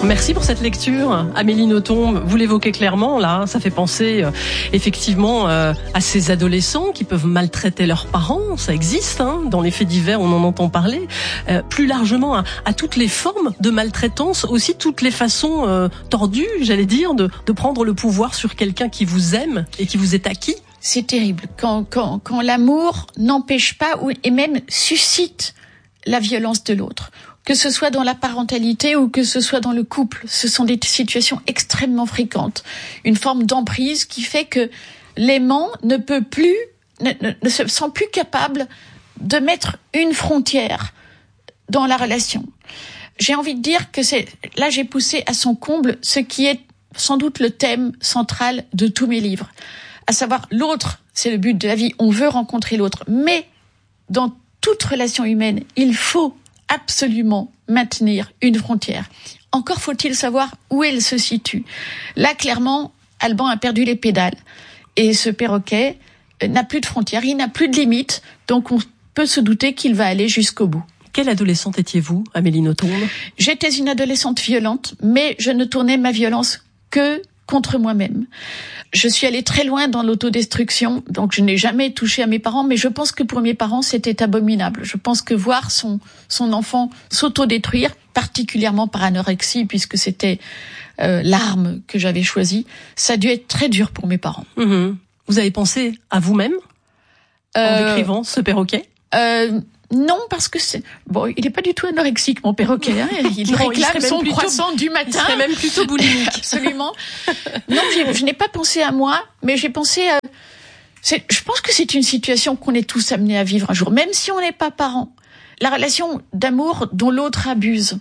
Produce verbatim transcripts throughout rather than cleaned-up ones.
Merci pour cette lecture, Amélie Nothomb. Vous l'évoquez clairement, là, ça fait penser euh, effectivement euh, à ces adolescents qui peuvent maltraiter leurs parents. Ça existe, hein, dans les faits divers, on en entend parler. Euh, plus largement, à, à toutes les formes de maltraitance, aussi toutes les façons euh, tordues, j'allais dire, de, de prendre le pouvoir sur quelqu'un qui vous aime et qui vous est acquis. C'est terrible quand, quand, quand l'amour n'empêche pas ou, et même suscite la violence de l'autre. Que ce soit dans la parentalité ou que ce soit dans le couple, ce sont des situations extrêmement fréquentes. Une forme d'emprise qui fait que l'aimant ne peut plus, ne, ne, ne se sent plus capable de mettre une frontière dans la relation. J'ai envie de dire que c'est, là j'ai poussé à son comble ce qui est sans doute le thème central de tous mes livres. À savoir, l'autre, c'est le but de la vie, on veut rencontrer l'autre. Mais dans toute relation humaine, il faut absolument maintenir une frontière. Encore faut-il savoir où elle se situe. Là, clairement, Alban a perdu les pédales. Et ce perroquet n'a plus de frontières, il n'a plus de limites, donc on peut se douter qu'il va aller jusqu'au bout. Quelle adolescente étiez-vous, Amélie Nothomb ? J'étais une adolescente violente, mais je ne tournais ma violence que contre moi-même. Je suis allée très loin dans l'autodestruction, donc je n'ai jamais touché à mes parents, mais je pense que pour mes parents, c'était abominable. Je pense que voir son, son enfant s'autodétruire, particulièrement par anorexie, puisque c'était euh, l'arme que j'avais choisie, ça a dû être très dur pour mes parents. Mmh. Vous avez pensé à vous-même en euh, décrivant ce perroquet ? euh, Non, parce que c'est bon, il n'est pas du tout anorexique, mon perroquet. Hein. Il non, réclame il son plutôt, croissant du matin. Il serait même plutôt boulimique. Absolument. Non, je, je n'ai pas pensé à moi, mais j'ai pensé à... C'est, je pense que c'est une situation qu'on est tous amenés à vivre un jour, même si on n'est pas parents. La relation d'amour dont l'autre abuse.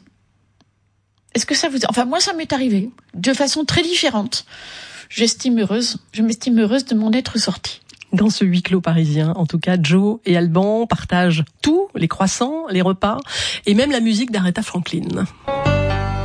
Est-ce que ça vous... Enfin, moi, ça m'est arrivé de façon très différente. J'estime heureuse, je m'estime heureuse de m'en être sortie. Dans ce huis clos parisien, en tout cas, Jo et Alban partagent tout, les croissants, les repas, et même la musique d'Aretha Franklin.